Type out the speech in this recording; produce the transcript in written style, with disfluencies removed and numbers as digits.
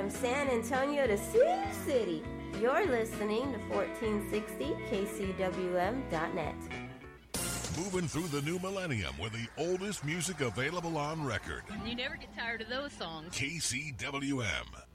from San Antonio to Sioux City. You're listening to 1460 KCWM.net. Moving through the new millennium with the oldest music available on record. You never get tired of those songs. KCWM.